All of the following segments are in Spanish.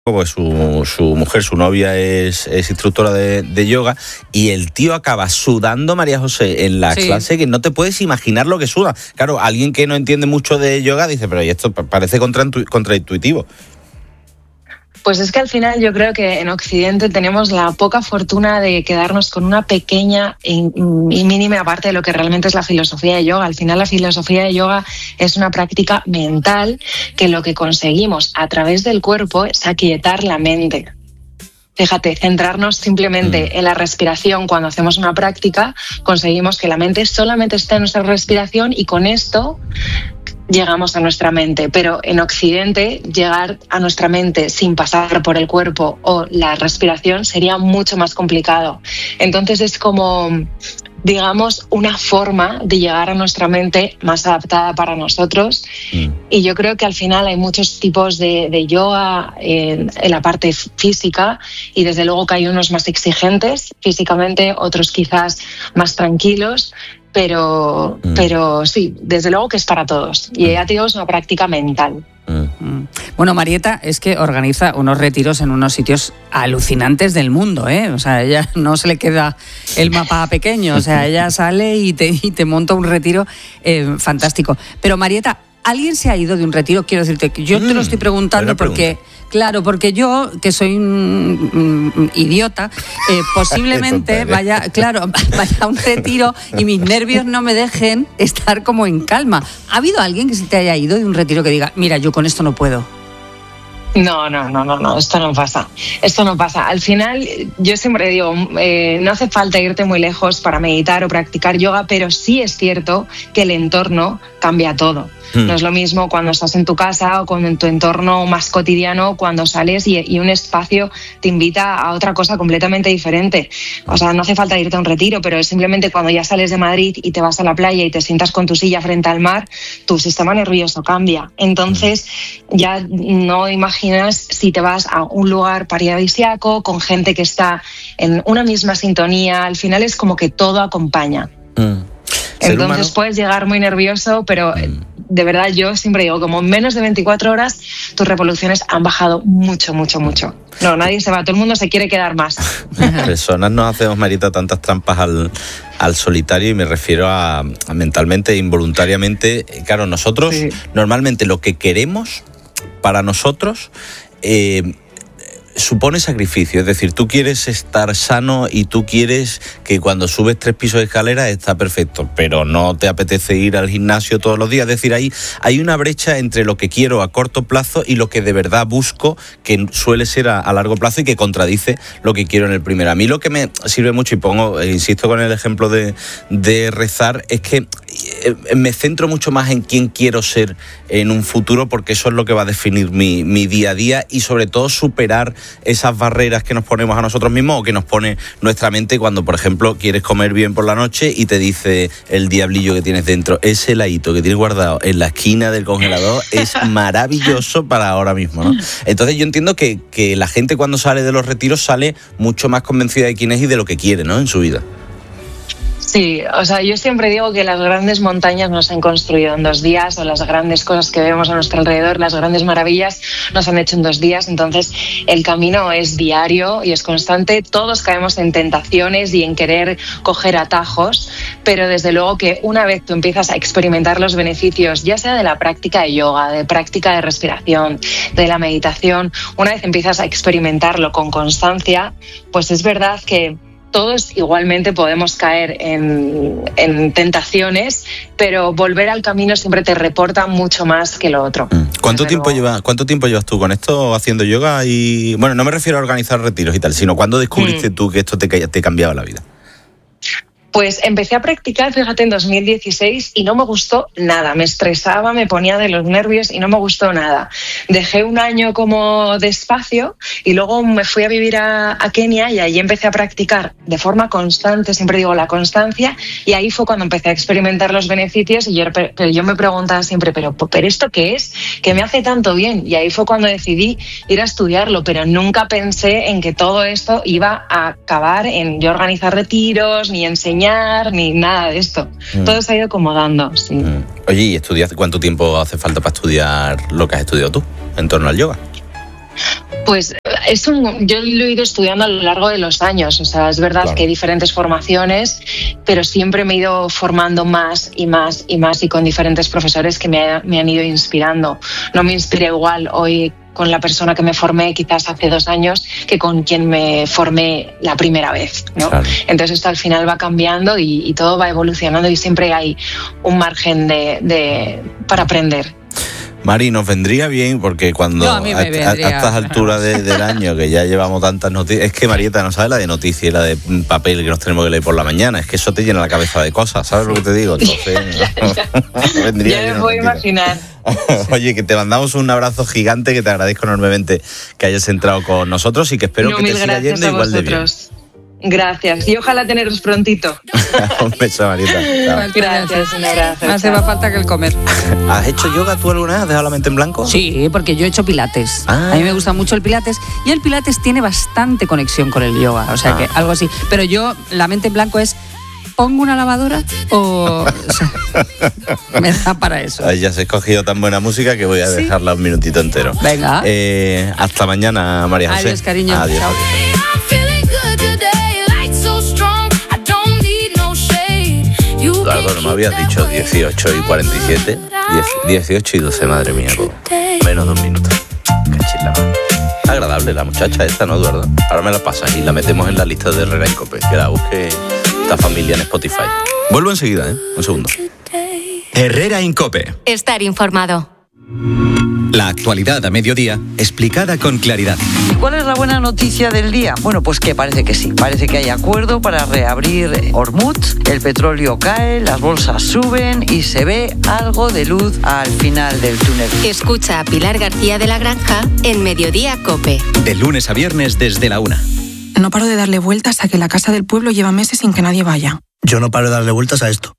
pues su mujer, su novia es instructora de yoga, y el tío acaba sudando, María José, en la clase, que no te puedes imaginar lo que suda. Claro, alguien que no entiende mucho de yoga dice, pero esto parece contraintuitivo. Pues es que al final yo creo que en Occidente tenemos la poca fortuna de quedarnos con una pequeña y mínima parte de lo que realmente es la filosofía de yoga. Al final la filosofía de yoga es una práctica mental que lo que conseguimos a través del cuerpo es aquietar la mente. Fíjate, centrarnos simplemente en la respiración cuando hacemos una práctica, conseguimos que la mente solamente esté en nuestra respiración y con esto llegamos a nuestra mente. Pero en Occidente, llegar a nuestra mente sin pasar por el cuerpo o la respiración sería mucho más complicado. Entonces es como, digamos, una forma de llegar a nuestra mente más adaptada para nosotros. Y yo creo que al final hay muchos tipos de yoga en la parte física, y desde luego que hay unos más exigentes físicamente, otros quizás más tranquilos, pero sí, desde luego que es para todos. Y ya te digo, es una práctica mental. Bueno, Marieta es que organiza unos retiros en unos sitios alucinantes del mundo, ¿eh? O sea, ella no se le queda el mapa pequeño, o sea, ella sale y te monta un retiro fantástico. Pero Marieta, ¿alguien se ha ido de un retiro? Quiero decirte que yo te lo estoy preguntando porque... Claro, porque yo, que soy un idiota, posiblemente vaya a un retiro y mis nervios no me dejen estar como en calma. ¿Ha habido alguien que se te haya ido de un retiro que diga, mira, yo con esto no puedo? No, esto no pasa. Al final, yo siempre digo, no hace falta irte muy lejos para meditar o practicar yoga, pero sí es cierto que el entorno cambia todo. No es lo mismo cuando estás en tu casa o con en tu entorno más cotidiano, cuando sales y un espacio te invita a otra cosa completamente diferente. O sea, no hace falta irte a un retiro, pero es simplemente cuando ya sales de Madrid y te vas a la playa y te sientas con tu silla frente al mar, tu sistema nervioso cambia. Entonces, ya no imaginas si te vas a un lugar paradisíaco con gente que está en una misma sintonía. Al final es como que todo acompaña. Entonces puedes llegar muy nervioso, pero de verdad yo siempre digo, como en menos de 24 horas tus revoluciones han bajado mucho. No, nadie se va, todo el mundo se quiere quedar más. Personas nos hacemos, Marita, tantas trampas al solitario, y me refiero a mentalmente, involuntariamente. Claro, nosotros normalmente lo que queremos para nosotros supone sacrificio, es decir, tú quieres estar sano y tú quieres que cuando subes 3 pisos de escalera está perfecto, pero no te apetece ir al gimnasio todos los días. Es decir, hay una brecha entre lo que quiero a corto plazo y lo que de verdad busco, que suele ser a largo plazo y que contradice lo que quiero en el primero. A mí lo que me sirve mucho, y insisto con el ejemplo de rezar, es que me centro mucho más en quién quiero ser en un futuro, porque eso es lo que va a definir mi día a día, y sobre todo superar esas barreras que nos ponemos a nosotros mismos o que nos pone nuestra mente cuando, por ejemplo, quieres comer bien por la noche y te dice el diablillo que tienes dentro, ese heladito que tienes guardado en la esquina del congelador es maravilloso para ahora mismo, ¿no? Entonces yo entiendo que la gente cuando sale de los retiros sale mucho más convencida de quién es y de lo que quiere, ¿no?, en su vida. Sí, o sea, yo siempre digo que las grandes montañas no se han construido en 2 días, o las grandes cosas que vemos a nuestro alrededor, las grandes maravillas, no se han hecho en 2 días. Entonces, el camino es diario y es constante. Todos caemos en tentaciones y en querer coger atajos, pero desde luego que una vez tú empiezas a experimentar los beneficios, ya sea de la práctica de yoga, de práctica de respiración, de la meditación, una vez empiezas a experimentarlo con constancia, pues es verdad que todos igualmente podemos caer en tentaciones, pero volver al camino siempre te reporta mucho más que lo otro. ¿Cuánto tiempo llevas tú con esto haciendo yoga? Y bueno, no me refiero a organizar retiros y tal, sino ¿cuándo descubriste tú que esto te cambiaba la vida? Pues empecé a practicar, fíjate, en 2016 y no me gustó nada. Me estresaba, me ponía de los nervios y no me gustó nada. Dejé un año como despacio y luego me fui a vivir a Kenia y allí empecé a practicar de forma constante, siempre digo la constancia, y ahí fue cuando empecé a experimentar los beneficios y yo me preguntaba siempre, ¿pero esto qué es? ¿Qué me hace tanto bien? Y ahí fue cuando decidí ir a estudiarlo, pero nunca pensé en que todo esto iba a acabar en yo organizar retiros, ni enseñar, ni nada de esto. Todo se ha ido acomodando, sí. Oye, ¿y cuánto tiempo hace falta para estudiar lo que has estudiado tú en torno al yoga? Pues yo lo he ido estudiando a lo largo de los años, o sea, es verdad que hay diferentes formaciones, pero siempre me he ido formando más y más y más y con diferentes profesores que me han ido inspirando. No me inspiré igual hoy con la persona que me formé quizás hace 2 años que con quien me formé la primera vez, ¿no? Claro. Entonces esto al final va cambiando y todo va evolucionando y siempre hay un margen para aprender. Mari, nos vendría bien porque cuando a estas alturas del año que ya llevamos tantas noticias, es que Marieta no sabe la de noticias y la de papel que nos tenemos que leer por la mañana, es que eso te llena la cabeza de cosas, ¿sabes lo que te digo? Entonces, vendría ya me puedo imaginar. Oye, que te mandamos un abrazo gigante, que te agradezco enormemente que hayas entrado con nosotros y que espero que te siga yendo igual de bien. Gracias, y ojalá teneros prontito. Un beso, Marieta. Gracias, un abrazo. Hace más falta que el comer. ¿Has hecho yoga tú alguna vez? ¿Has dejado la mente en blanco? Sí, porque yo he hecho pilates. A mí me gusta mucho el pilates y el pilates tiene bastante conexión con el yoga, o sea que algo así. Pero yo, la mente en blanco es... ¿Pongo una lavadora o sea, me da para eso? Ay, ya se ha escogido tan buena música que voy a dejarla un minutito entero. Venga. Hasta mañana, María José. Adiós, cariño. Adiós. Chao. Eduardo, no me habías dicho 18 y 47. 18 y 12, madre mía, menos de un minuto. Cachila. Agradable la muchacha esta, ¿no, Eduardo? Ahora me la pasas y la metemos en la lista de Herrera Incope. Que la busque esta familia en Spotify. Vuelvo enseguida, un segundo. Herrera Incope. Estar informado. La actualidad a mediodía, explicada con claridad. ¿Y cuál es la buena noticia del día? Bueno, pues que parece que sí. Parece que hay acuerdo para reabrir Hormuz, el petróleo cae, las bolsas suben y se ve algo de luz al final del túnel. Escucha a Pilar García de la Granja en Mediodía COPE. De lunes a viernes desde la 1. No paro de darle vueltas a que la casa del pueblo lleva meses sin que nadie vaya. Yo no paro de darle vueltas a esto.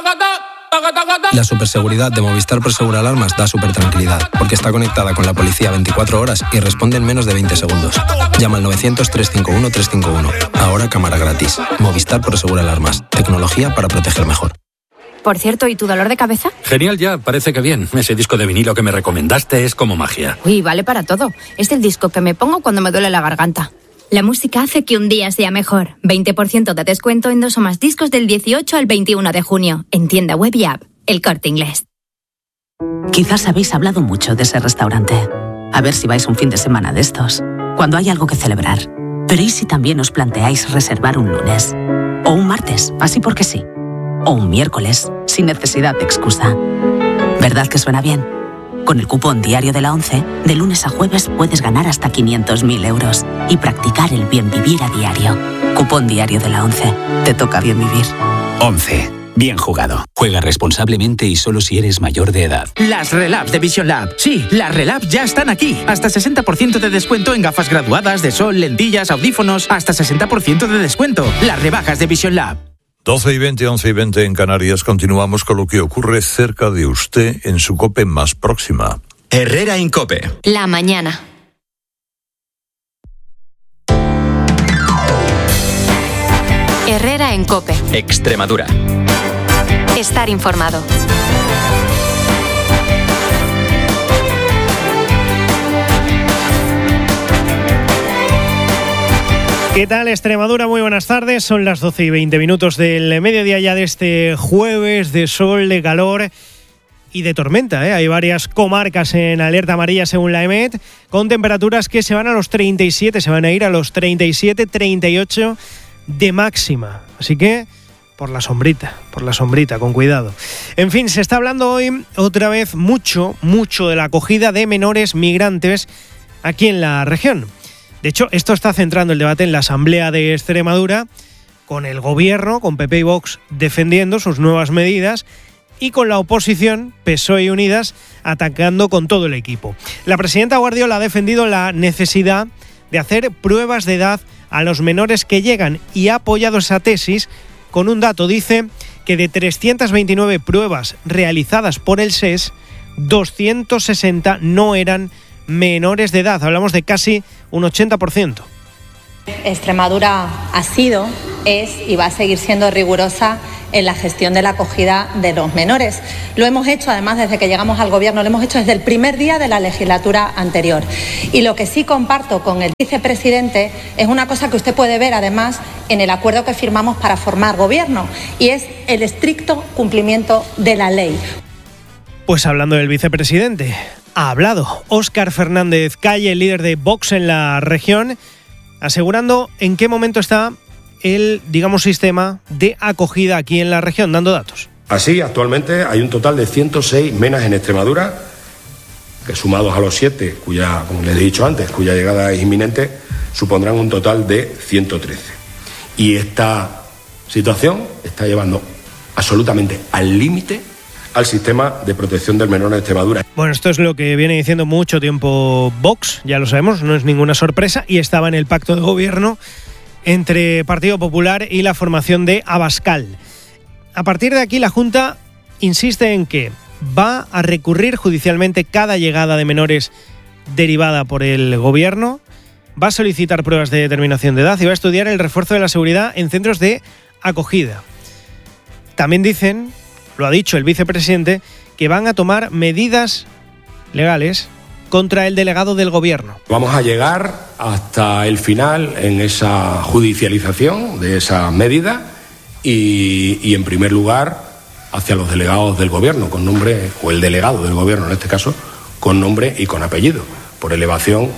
La superseguridad de Movistar Prosegur Alarmas da supertranquilidad, porque está conectada con la policía 24 horas y responde en menos de 20 segundos. Llama al 900-351-351. Ahora cámara gratis. Movistar Prosegur Alarmas. Tecnología para proteger mejor. Por cierto, ¿y tu dolor de cabeza? Genial ya, parece que bien. Ese disco de vinilo que me recomendaste es como magia. Uy, vale para todo. Es el disco que me pongo cuando me duele la garganta. La música hace que un día sea mejor. 20% de descuento en 2 o más discos del 18 al 21 de junio. En tienda web y app. El Corte Inglés. Quizás habéis hablado mucho de ese restaurante. A ver si vais un fin de semana de estos, cuando hay algo que celebrar. Pero ¿y si también os planteáis reservar un lunes? O un martes, así porque sí. O un miércoles, sin necesidad de excusa. ¿Verdad que suena bien? Con el cupón diario de la ONCE, de lunes a jueves puedes ganar hasta 500.000 euros y practicar el bien vivir a diario. Cupón diario de la ONCE. Te toca bien vivir. 11. Bien jugado. Juega responsablemente y solo si eres mayor de edad. Las Relabs de Vision Lab. Sí, las Relabs ya están aquí. Hasta 60% de descuento en gafas graduadas, de sol, lentillas, audífonos. Hasta 60% de descuento. Las rebajas de Vision Lab. 12 y 20, 11 y 20 en Canarias. Continuamos con lo que ocurre cerca de usted en su COPE más próxima. Herrera Incope. La mañana. Herrera en COPE. Extremadura. Estar informado. ¿Qué tal, Extremadura? Muy buenas tardes. Son las 12 y 20 minutos del mediodía ya de este jueves de sol, de calor y de tormenta. Hay varias comarcas en alerta amarilla según la EMET, con temperaturas que se van a los 37, se van a ir a los 37, 38 de máxima. Así que por la sombrita, con cuidado. En fin, se está hablando hoy otra vez mucho de la acogida de menores migrantes aquí en la región. De hecho, esto está centrando el debate en la Asamblea de Extremadura, con el gobierno, con PP y Vox defendiendo sus nuevas medidas y con la oposición, PSOE y Unidas, atacando con todo el equipo. La presidenta Guardiola ha defendido la necesidad de hacer pruebas de edad a los menores que llegan y ha apoyado esa tesis con un dato. Dice que de 329 pruebas realizadas por el SES, 260 no eran menores de edad. Hablamos de casi un 80%. Extremadura ha sido es y va a seguir siendo rigurosa en la gestión de la acogida de los menores. Lo hemos hecho, además, desde que llegamos al Gobierno, lo hemos hecho desde el primer día de la legislatura anterior. Y lo que sí comparto con el vicepresidente es una cosa que usted puede ver, además, en el acuerdo que firmamos para formar Gobierno, y es el estricto cumplimiento de la ley. Pues hablando del vicepresidente, ha hablado Óscar Fernández Calle, el líder de Vox en la región, asegurando en qué momento está el, digamos, sistema de acogida aquí en la región, dando datos. Así, actualmente hay un total de 106 menas en Extremadura, que sumados a los 7, cuya, como les he dicho antes, cuya llegada es inminente, supondrán un total de 113. Y esta situación está llevando absolutamente al límite al sistema de protección del menor en Extremadura. Bueno, esto es lo que viene diciendo mucho tiempo Vox, ya lo sabemos, no es ninguna sorpresa, y estaba en el pacto de gobierno entre Partido Popular y la formación de Abascal. A partir de aquí, la Junta insiste en que va a recurrir judicialmente cada llegada de menores derivada por el gobierno, va a solicitar pruebas de determinación de edad y va a estudiar el refuerzo de la seguridad en centros de acogida. También dicen, lo ha dicho el vicepresidente, que van a tomar medidas legales contra el delegado del gobierno. Vamos a llegar hasta el final en esa judicialización de esa medida y en primer lugar hacia los delegados del gobierno con nombre, o el delegado del gobierno en este caso, con nombre y con apellido. Por elevación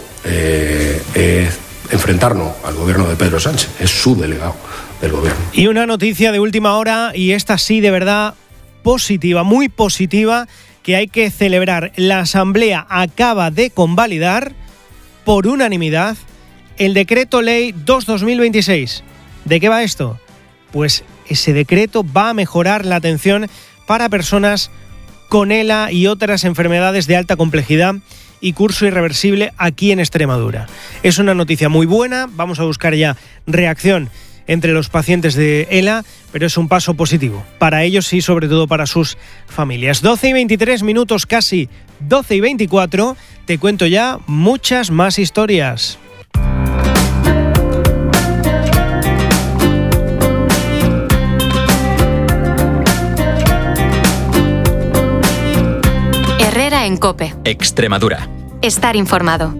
es enfrentarnos al gobierno de Pedro Sánchez, es su delegado del gobierno. Y una noticia de última hora, y esta sí de verdad positiva, muy positiva, que hay que celebrar. La Asamblea acaba de convalidar por unanimidad el Decreto Ley 2/2026. ¿De qué va esto? Pues ese decreto va a mejorar la atención para personas con ELA y otras enfermedades de alta complejidad y curso irreversible aquí en Extremadura. Es una noticia muy buena, vamos a buscar ya reacción entre los pacientes de ELA, pero es un paso positivo para ellos y sobre todo para sus familias. 12:23 minutos, casi 12:24, te cuento ya muchas más historias. Herrera en COPE. Extremadura. Estar informado.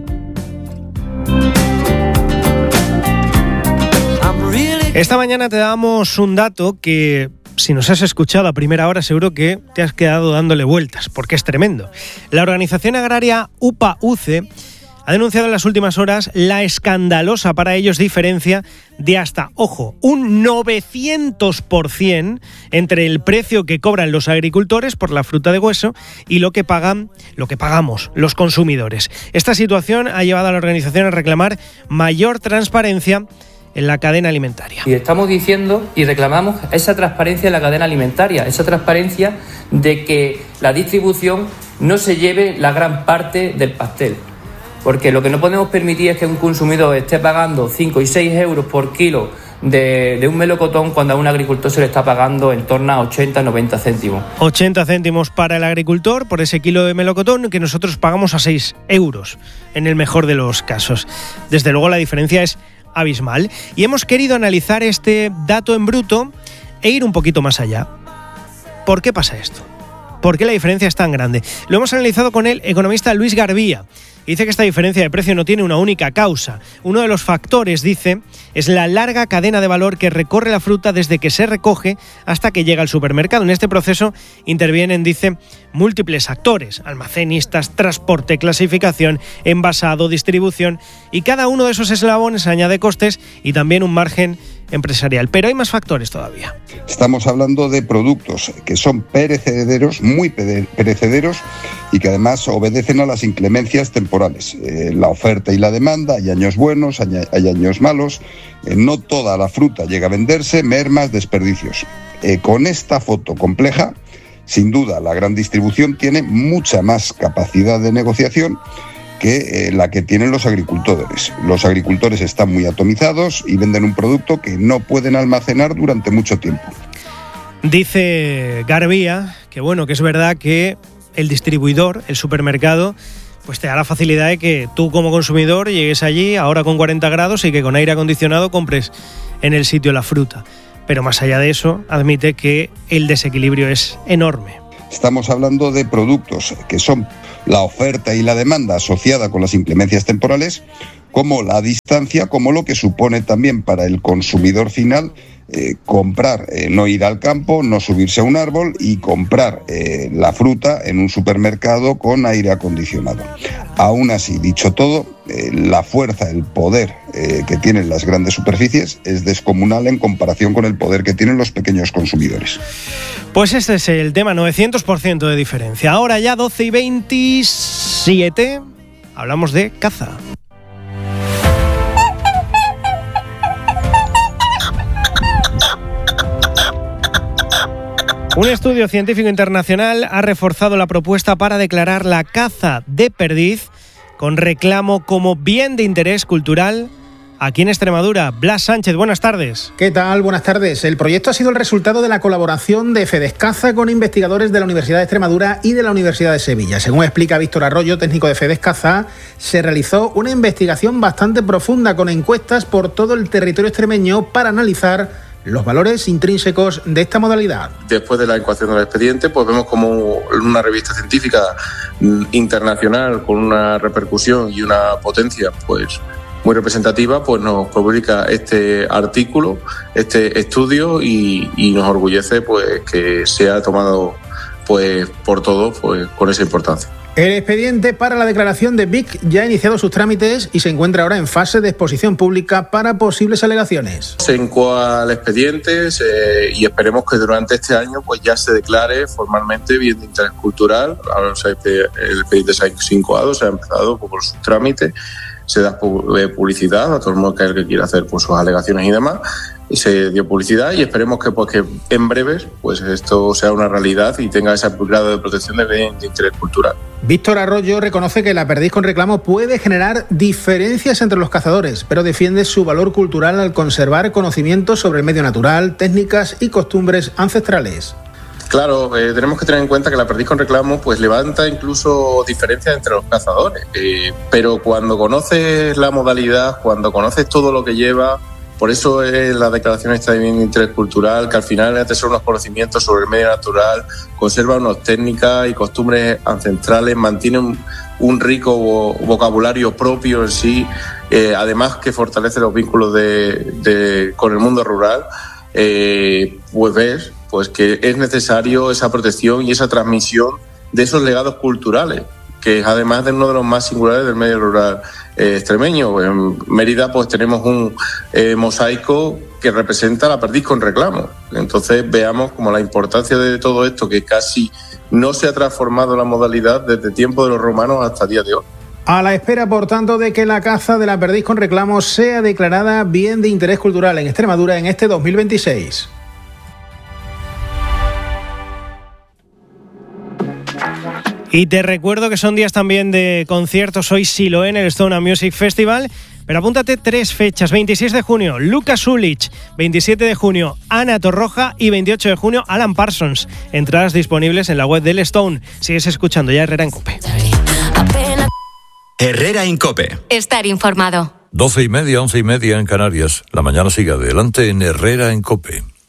Esta mañana te damos un dato que, si nos has escuchado a primera hora, seguro que te has quedado dándole vueltas, porque es tremendo. La organización agraria UPA-UCE ha denunciado en las últimas horas la escandalosa para ellos diferencia de hasta, ojo, un 900% entre el precio que cobran los agricultores por la fruta de hueso y lo que pagamos los consumidores. Esta situación ha llevado a la organización a reclamar mayor transparencia en la cadena alimentaria. Y estamos diciendo y reclamamos esa transparencia en la cadena alimentaria, esa transparencia de que la distribución no se lleve la gran parte del pastel. Porque lo que no podemos permitir es que un consumidor esté pagando 5 y 6 euros por kilo de un melocotón cuando a un agricultor se le está pagando en torno a 80-90 céntimos. 80 céntimos para el agricultor por ese kilo de melocotón que nosotros pagamos a 6 euros en el mejor de los casos. Desde luego la diferencia es abismal y hemos querido analizar este dato en bruto e ir un poquito más allá. ¿Por qué pasa esto? ¿Por qué la diferencia es tan grande? Lo hemos analizado con el economista Luis Garbía. Dice que esta diferencia de precio no tiene una única causa. Uno de los factores, dice, es la larga cadena de valor que recorre la fruta desde que se recoge hasta que llega al supermercado. En este proceso intervienen, dice, múltiples actores: almacenistas, transporte, clasificación, envasado, distribución, y cada uno de esos eslabones añade costes y también un margen empresarial. Pero hay más factores todavía. Estamos hablando de productos que son perecederos, muy perecederos, y que además obedecen a las inclemencias temporales. La oferta y la demanda, hay años buenos, hay años malos, no toda la fruta llega a venderse, mermas, desperdicios. Con esta foto compleja, sin duda la gran distribución tiene mucha más capacidad de negociación que la que tienen los agricultores. Los agricultores están muy atomizados y venden un producto que no pueden almacenar durante mucho tiempo. Dice Garbía que bueno, que es verdad que el distribuidor, el supermercado, pues te da la facilidad de que tú como consumidor llegues allí ahora con 40 grados y que con aire acondicionado compres en el sitio la fruta. Pero más allá de eso, admite que el desequilibrio es enorme. Estamos hablando de productos que son la oferta y la demanda asociada con las inclemencias temporales, como la distancia, como lo que supone también para el consumidor final comprar, no ir al campo, no subirse a un árbol y comprar la fruta en un supermercado con aire acondicionado. Aún así, dicho todo, la fuerza, el poder que tienen las grandes superficies es descomunal en comparación con el poder que tienen los pequeños consumidores. Pues este es el tema, 900% de diferencia. Ahora ya 12:27, hablamos de caza. Un estudio científico internacional ha reforzado la propuesta para declarar la caza de perdiz con reclamo como bien de interés cultural aquí en Extremadura. Blas Sánchez, buenas tardes. ¿Qué tal? Buenas tardes. El proyecto ha sido el resultado de la colaboración de Fedescaza con investigadores de la Universidad de Extremadura y de la Universidad de Sevilla. Según explica Víctor Arroyo, técnico de Fedescaza, se realizó una investigación bastante profunda con encuestas por todo el territorio extremeño para analizar los valores intrínsecos de esta modalidad. Después de la ecuación del expediente, pues vemos como una revista científica internacional con una repercusión y una potencia pues muy representativa, pues nos publica este artículo, este estudio y nos orgullece pues que sea tomado pues por todos pues con esa importancia. El expediente para la declaración de BIC ya ha iniciado sus trámites y se encuentra ahora en fase de exposición pública para posibles alegaciones. Se incoa el expediente y esperemos que durante este año pues ya se declare formalmente bien de interés cultural. Ahora el expediente se ha incoado, se ha empezado por sus trámites, se da publicidad a todo el mundo que quiera hacer pues, sus alegaciones y demás. Y se dio publicidad y esperemos que en breves pues esto sea una realidad y tenga ese grado de protección de bien de interés cultural. Víctor Arroyo reconoce que la perdiz con reclamo puede generar diferencias entre los cazadores, pero defiende su valor cultural al conservar conocimientos sobre el medio natural, técnicas y costumbres ancestrales. Claro, tenemos que tener en cuenta que la perdiz con reclamo pues levanta incluso diferencias entre los cazadores, pero cuando conoces la modalidad, cuando conoces todo lo que lleva. Por eso es la declaración esta de bien de interés cultural, que al final atesora unos conocimientos sobre el medio natural, conserva unas técnicas y costumbres ancestrales, mantiene un rico vocabulario propio en sí, además que fortalece los vínculos con el mundo rural, pues ves pues que es necesario esa protección y esa transmisión de esos legados culturales, que es además de uno de los más singulares del medio rural extremeño. En Mérida pues tenemos un mosaico que representa la perdiz con reclamo. Entonces veamos como la importancia de todo esto, que casi no se ha transformado la modalidad desde tiempo de los romanos hasta el día de hoy. A la espera, por tanto, de que la caza de la perdiz con reclamo sea declarada bien de interés cultural en Extremadura en este 2026. Y te recuerdo que son días también de conciertos. Hoy Siloé en el Estona Music Festival. Pero apúntate 3 fechas. 26 de junio, Lucas Ulich. 27 de junio, Ana Torroja. Y 28 de junio, Alan Parsons. Entradas disponibles en la web del Stone. Sigues escuchando ya Herrera en COPE. Herrera en COPE. Estar informado. 12:30, 11:30 en Canarias. La mañana sigue adelante en Herrera en COPE.